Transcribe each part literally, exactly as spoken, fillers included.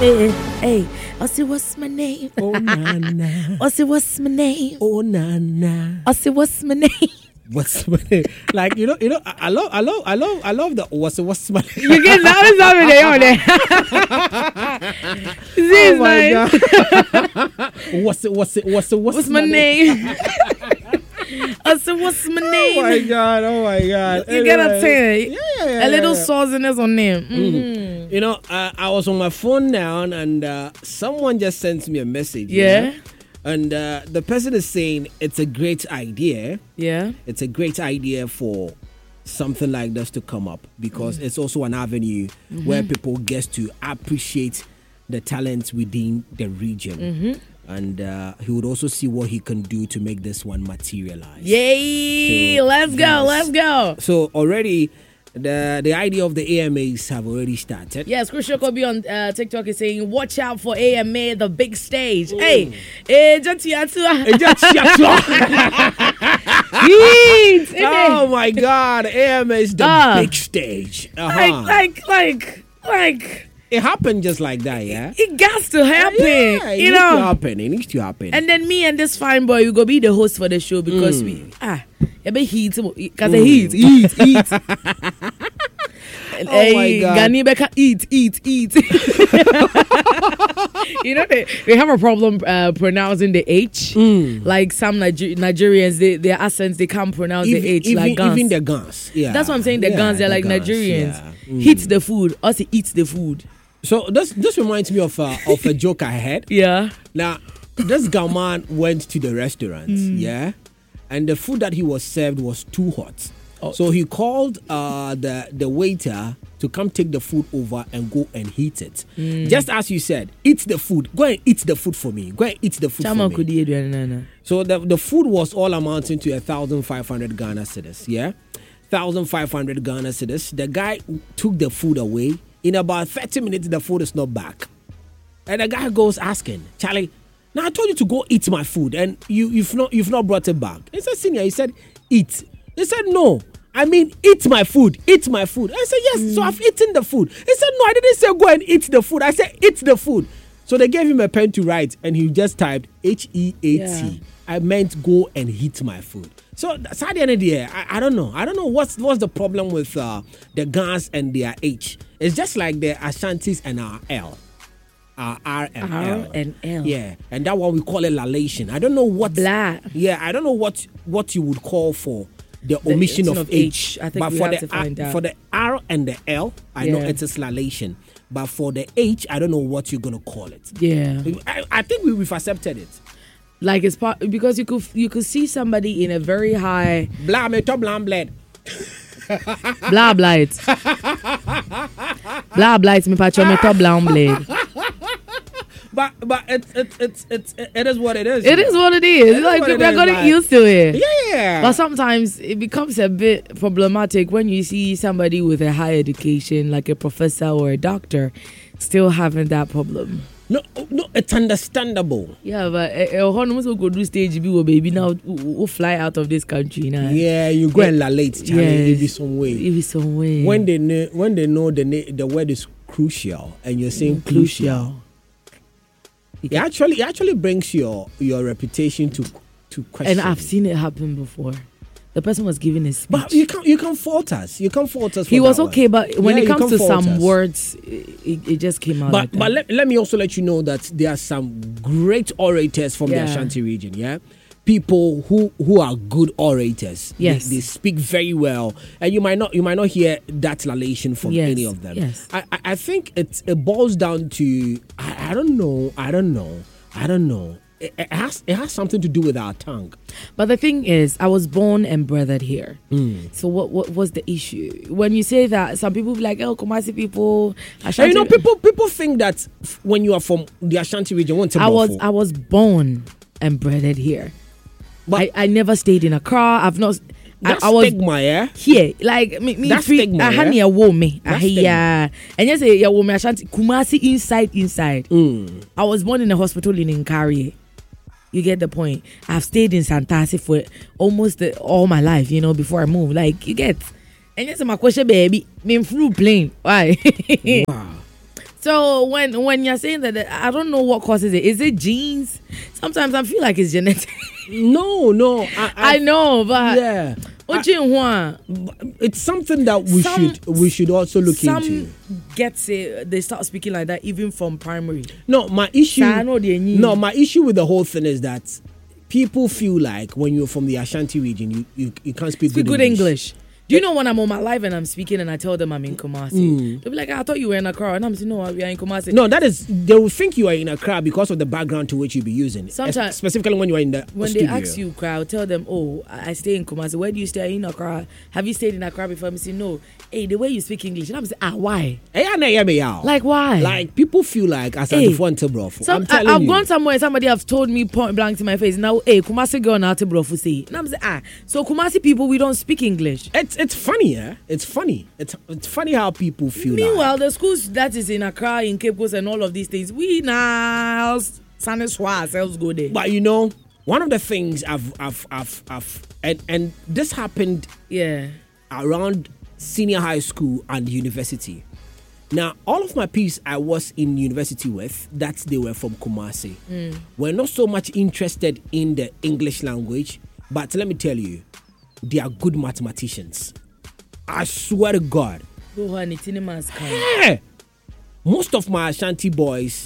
name? Hey, I say what's my name? Oh na na. I say what's my name? Oh na na. I say what's my name? What's my name? Like you know, you know, I, I love, I love, I love, I love the what's what's my name? You get that is over there, Oh my god. What's it? What's it? What's it? What's, what's my, my name? name? I said, what's my name? Oh my god! Oh my god! You anyway. Gotta tell yeah, yeah, yeah, a little yeah. sauciness on them. Mm-hmm. Mm-hmm. You know, uh, I was on my phone now, and uh, someone just sent me a message. Yeah. You know? And uh, the person is saying it's a great idea. Yeah. It's a great idea for something like this to come up because mm. it's also an avenue mm-hmm. where people get to appreciate the talents within the region. Mm-hmm. And uh, he would also see what he can do to make this one materialize. Yay! So, let's go, yes. let's go. So already, the the idea of the A M As have already started. Yes, Chris Shokobi on uh, TikTok is saying, watch out for A M A, the big stage. Mm. Hey, eh, Jatiatua. Oh my God, A M A is the uh, big stage. Uh-huh. Like, like, like, like. It happened just like that, yeah? It got to happen. Yeah, it you needs know? to happen. It needs to happen. And then me and this fine boy, we go be the host for the show because mm. we, ah, you be heat. Because mm. heat, eat, eat. And, oh hey, my God. Gani Beka, eat, eat, eat. You know, they, they have a problem uh, pronouncing the H. Mm. Like some Niger- Nigerians, they, their accents, they can't pronounce even, the H even, like guns. Even the guns, yeah. That's what I'm saying, the yeah, guns, they're the like guns, Nigerians. Yeah. Mm. Hit the food, also eats the food. So this this reminds me of uh, of a joke I had. Yeah. Now, this Gaman went to the restaurant, mm. yeah, and the food that he was served was too hot. Oh. So he called uh, the the waiter to come take the food over and go and heat it. Mm. Just as you said, eat the food. Go and eat the food for me. Go and eat the food Chama for me. Could so the the food was all amounting to a thousand five hundred Ghana cedis. Yeah, thousand five hundred Ghana cedis. The guy took the food away. In about thirty minutes, the food is not back. And the guy goes asking, Charlie, now I told you to go eat my food and you, you've not you've not brought it back. He said, Senior, he said, eat. He said, no, I mean, eat my food, eat my food. I said, yes, mm. so I've eaten the food. He said, no, I didn't say go and eat the food. I said, eat the food. So they gave him a pen to write and he just typed H E A T. Yeah. I meant go and heat my food. So that's at the end of the day, I, I don't know. I don't know what's what's the problem with uh, the Gans and their H. It's just like the Ashantis and our L. Our R and R L. and L. Yeah. And that one we call it lalation. I don't know what. Blah. Yeah, I don't know what, what you would call for the, the omission of, of H. H. I think but we for have the to find R, out. for the R and the L, I yeah. know it's a lalation. But for the H, I don't know what you're going to call it. Yeah. I, I think we, we've accepted it. Like it's part because you could you could see somebody in a very high blah me to blah bled blah blight blah blight me patch me to blah blade. But but it's it's it's it's it is what it is. It is what it is. It like we're getting like, used to it. Yeah. But sometimes it becomes a bit problematic when you see somebody with a high education, like a professor or a doctor, still having that problem. No, no, it's understandable. Yeah, but Honors will go do stage B, baby. Now we'll fly out of this country now. Yeah, you go and lalate, Charlie. Yes. It be some way. It be some way. When they know, when they know the the word is crucial, and you're saying mm, crucial, crucial. It actually it actually brings your your reputation to to question. And I've seen it happen before. The person was giving a speech. But you can't you can't fault us. You can't fault us. For he was that okay, word. but when yeah, it comes to some us. words, it, it just came out. But like that. but let, let me also let you know that there are some great orators from yeah. the Ashanti region. Yeah, people who who are good orators. Yes, they, they speak very well, and you might not you might not hear that lalation from yes. any of them. Yes, I I, I think it it boils down to I, I don't know I don't know I don't know. It, it has it has something to do with our tongue. But the thing is, I was born and breathed here. Mm. So what what was the issue? When you say that, some people be like, "Oh, Kumasi people." Ashanti. And you know, people people think that when you are from the Ashanti region, want to I was I was born and breathed here. But I, I never stayed in a car. I've not. That's I, I was stigma, yeah. Here, like me, me that's free. Stigma, I had yeah? a woman. I yeah, and you say yeah, woman Ashanti Kumasi inside inside. Mm. I was born in a hospital in Nkari. You get the point. I've stayed in Santasi for almost the, all my life, you know, before I moved. Like, you get. And yes, my question, baby, me flew plane. Why? Wow. So when when you're saying that, I don't know what causes it. Is it genes? Sometimes I feel like it's genetic. No, no. I, I, I know, but yeah. I, it's something that we some, should we should also look some into. Some gets it. They start speaking like that even from primary. No, my issue. No, my issue with the whole thing is that people feel like when you're from the Ashanti region, you, you, you can't speak, speak good, good English. English. Do you know when I'm on my live and I'm speaking and I tell them I'm in Kumasi? Mm. They'll be like, I thought you were in Accra. And I'm saying, no, we are in Kumasi. No, that is, they will think you are in Accra because of the background to which you'll be using it. Sometimes, specifically when you are in the When studio. they ask you, I'll tell them, oh, I stay in Kumasi. Where do you stay? In Accra? Have you stayed in Accra before? I'm saying, no. Hey, the way you speak English. And I'm saying, ah, why? Like, why? Like, people feel like, as hey, I'm telling some, I, I've you. gone somewhere, somebody have told me point blank to my face, now, hey, Kumasi girl, now, Brofu say. And I'm saying, ah, so Kumasi people, we don't speak English. It's, it's funny, yeah? It's funny. It's it's funny how people feel. Meanwhile, like. the schools that is in Accra, in Cape Coast, and all of these things, we now ourselves go there. But you know, one of the things I've I've I've, I've and and this happened, yeah, around senior high school and university. Now, all of my peers I was in university with, that they were from Kumasi, mm. were not so much interested in the English language, but let me tell you, they are good mathematicians. I swear to God. Hey, most of my Ashanti boys,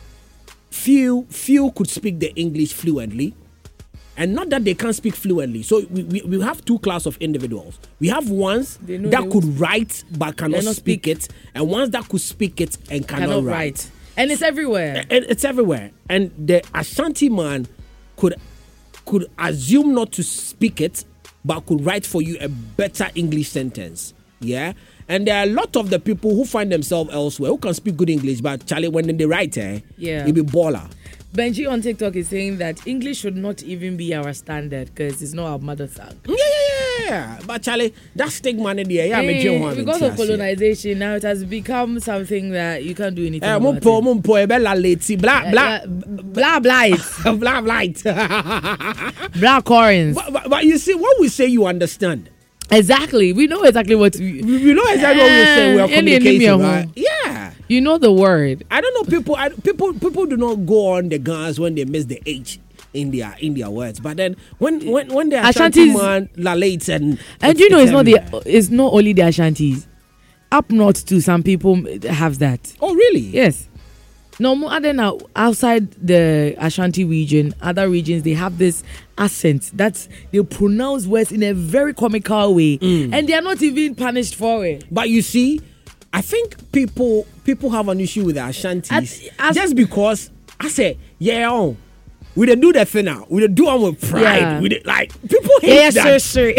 few few could speak the English fluently. And not that they can't speak fluently. So we, we, we have two class of individuals. We have ones that could write but cannot speak, speak it. And ones that could speak it and cannot, cannot write. write. And it's everywhere. And it's everywhere. And the Ashanti man could could assume not to speak it, but could write for you a better English sentence. Yeah? And there are a lot of the people who find themselves elsewhere who can speak good English, but Charlie, when they write, eh, yeah. you'll be baller. Benji on TikTok is saying that English should not even be our standard because it's not our mother tongue. Yeah, yeah, yeah. But Charlie, that stigma in the air, yeah, hey, because of colonization, now it has become something that you can't do anything uh, about. Mumpo, mumpo, blah, blah, blah, blah, blah, blah, blight, blah, corns. But, but, but you see, what we say, you understand. Exactly. We know exactly what we, we know exactly uh, what we're saying. We are communicating, right? Yeah. You know the word. I don't know. People, I, people, people do not go on the guns when they miss the H in their in their words. But then when when when the Ashanti man lalates and and you know it's not the it's not only the Ashantis. Up north too, some people have that. Oh really? Yes. No more than outside the Ashanti region, other regions, they have this accent that they pronounce words in a very comical way, mm. and they are not even punished for it. But you see, I think people people have an issue with the Ashantis at, as, just because I say, yeah, oh, we didn't do that thing now. We didn't do it with pride. Yeah. We did, like people hate yeah, that. Sure,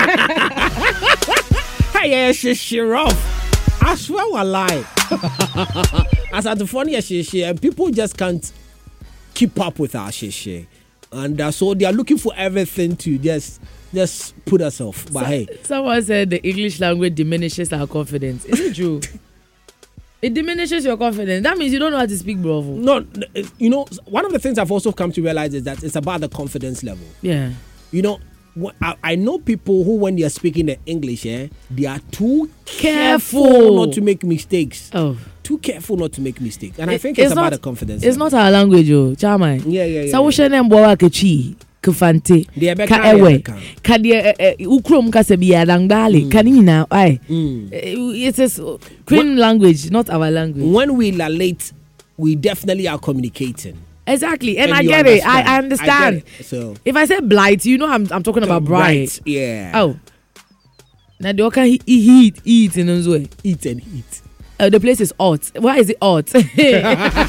sure. Hey, yeah, sure, sure, off. I swear I lie. As at the funny shishi, and people just can't keep up with our shishi, and uh, so they are looking for everything to just just put us off. But so, hey, someone said the English language diminishes our confidence. Is it true? It diminishes your confidence. That means you don't know how to speak, bro. No, you know, one of the things I've also come to realize is that it's about the confidence level. Yeah. You know, I, I know people who, when they are speaking the English, eh, they are too careful, careful not to make mistakes. Oh. Too careful not to make mistakes. And it, I think it's, it's about not, the confidence. It's level. Not our language, oh, Chama. Yeah, yeah, yeah. So we should name Boa Kechi, Kufante, Kaewe, Kadia, Ukrum Kasabia, Langali, Kanina, I. It is Queen language, not our language. When we lalate, we definitely are communicating. Exactly, and, and I get understand. it. I, I understand. I get it. So if I say blight, you know I'm I'm talking about bright. Yeah. Oh. Now they can eat, eat, eat in those way. Eat and eat. Uh, the place is hot. Why is it hot?